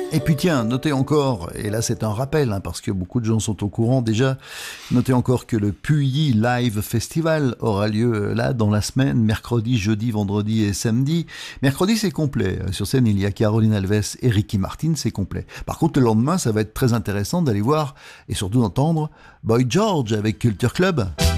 Et puis tiens, notez encore, et là c'est un rappel, parce que beaucoup de gens sont au courant déjà, notez encore que le Puyi Live Festival aura lieu là dans la semaine, mercredi, jeudi, vendredi et samedi. Mercredi c'est complet, sur scène il y a Caroline Alves et Ricky Martin, c'est complet. Par contre le lendemain ça va être très intéressant d'aller voir et surtout d'entendre Boy George avec Culture Club.